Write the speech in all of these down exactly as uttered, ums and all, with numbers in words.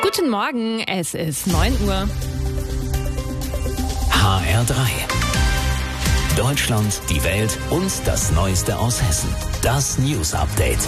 Guten Morgen, es ist neun Uhr. H R drei. Deutschland, die Welt und das Neueste aus Hessen. Das News Update.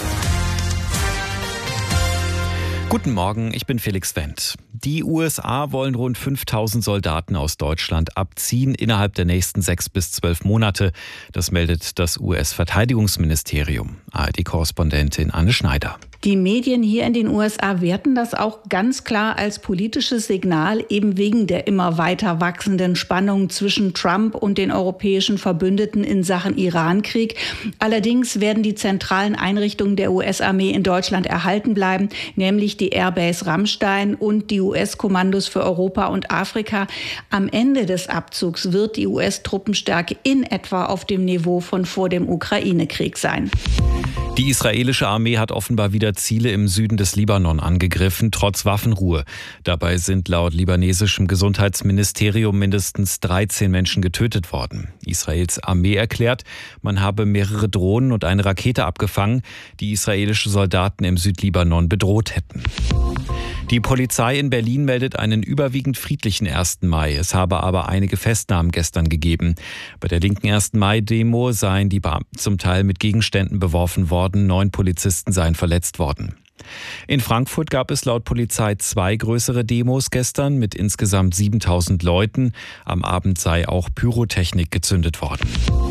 Guten Morgen, ich bin Felix Wendt. Die U S A wollen rund fünftausend Soldaten aus Deutschland abziehen innerhalb der nächsten sechs bis zwölf Monate. Das meldet das U S-Verteidigungsministerium. A R D-Korrespondentin Anne Schneider. Die Medien hier in den U S A werten das auch ganz klar als politisches Signal, eben wegen der immer weiter wachsenden Spannung zwischen Trump und den europäischen Verbündeten in Sachen Irankrieg. Allerdings werden die zentralen Einrichtungen der U S-Armee in Deutschland erhalten bleiben, nämlich die Airbase Ramstein und die U S-Kommandos für Europa und Afrika. Am Ende des Abzugs wird die U S-Truppenstärke in etwa auf dem Niveau von vor dem Ukraine-Krieg sein. Die israelische Armee hat offenbar wieder Ziele im Süden des Libanon angegriffen, trotz Waffenruhe. Dabei sind laut libanesischem Gesundheitsministerium mindestens dreizehn Menschen getötet worden. Israels Armee erklärt, man habe mehrere Drohnen und eine Rakete abgefangen, die israelische Soldaten im Südlibanon bedroht hätten. Die Polizei in Berlin meldet einen überwiegend friedlichen ersten Mai. Es habe aber einige Festnahmen gestern gegeben. Bei der linken ersten Mai-Demo seien die Beamten zum Teil mit Gegenständen beworfen worden. Neun Polizisten seien verletzt worden. In Frankfurt gab es laut Polizei zwei größere Demos gestern mit insgesamt siebentausend Leuten. Am Abend sei auch Pyrotechnik gezündet worden.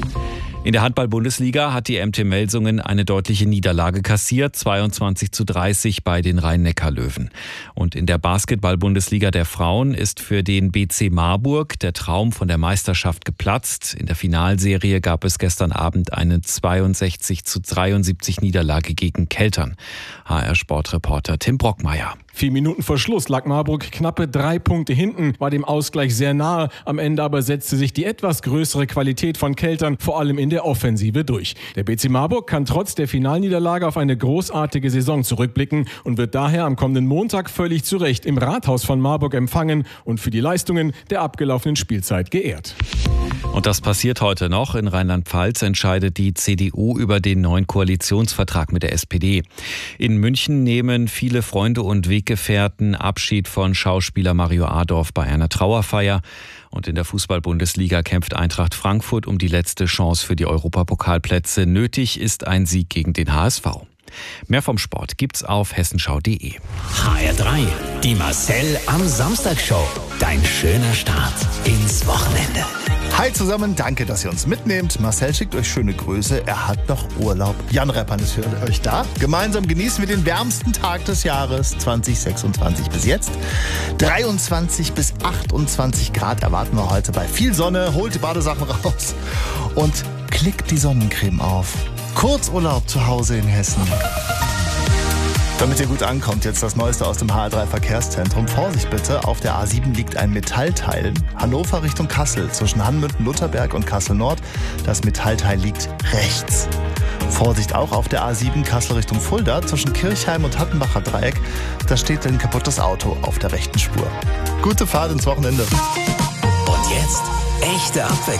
In der Handball-Bundesliga hat die M T Melsungen eine deutliche Niederlage kassiert, zweiundzwanzig zu dreißig bei den Rhein-Neckar-Löwen. Und in der Basketball-Bundesliga der Frauen ist für den B C Marburg der Traum von der Meisterschaft geplatzt. In der Finalserie gab es gestern Abend eine zweiundsechzig zu dreiundsiebzig Niederlage gegen Keltern. H R-Sportreporter Tim Brockmeier. Vier Minuten vor Schluss lag Marburg knappe drei Punkte hinten, war dem Ausgleich sehr nahe. Am Ende aber setzte sich die etwas größere Qualität von Keltern vor allem in der Offensive durch. Der B C Marburg kann trotz der Finalniederlage auf eine großartige Saison zurückblicken und wird daher am kommenden Montag völlig zu Recht im Rathaus von Marburg empfangen und für die Leistungen der abgelaufenen Spielzeit geehrt. Und das passiert heute noch. In Rheinland-Pfalz entscheidet die C D U über den neuen Koalitionsvertrag mit der S P D. In München nehmen viele Freunde und Weggefährten Abschied von Schauspieler Mario Adorf bei einer Trauerfeier. Und in der Fußball-Bundesliga kämpft Eintracht Frankfurt um die letzte Chance für die Europapokalplätze. Nötig ist ein Sieg gegen den H S V. Mehr vom Sport gibt's auf hessenschau punkt de. H R drei, die Marcel am Samstag Show. Dein schöner Start ins Wochenende. Hi zusammen, danke, dass ihr uns mitnehmt. Marcel schickt euch schöne Grüße, er hat noch Urlaub. Jan Reppern ist für euch da. Gemeinsam genießen wir den wärmsten Tag des Jahres zwanzig sechsundzwanzig bis jetzt. dreiundzwanzig bis achtundzwanzig Grad erwarten wir heute bei viel Sonne. Holt die Badesachen raus und klickt die Sonnencreme auf. Kurzurlaub zu Hause in Hessen. Damit ihr gut ankommt, jetzt das Neueste aus dem H R drei Verkehrszentrum. Vorsicht bitte, auf der A sieben liegt ein Metallteil. Hannover Richtung Kassel, zwischen Hanmünden, Lutherberg und Kassel Nord. Das Metallteil liegt rechts. Vorsicht auch auf der A sieben Kassel Richtung Fulda, zwischen Kirchheim und Hattenbacher Dreieck. Da steht ein kaputtes Auto auf der rechten Spur. Gute Fahrt ins Wochenende. Und jetzt echte Abwechslung.